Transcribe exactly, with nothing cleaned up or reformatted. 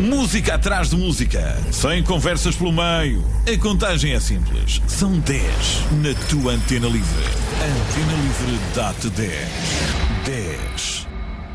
Música atrás de música, sem conversas pelo meio. A contagem é simples. São dez na tua Antena Livre. Antena Livre dá-te dez. dez.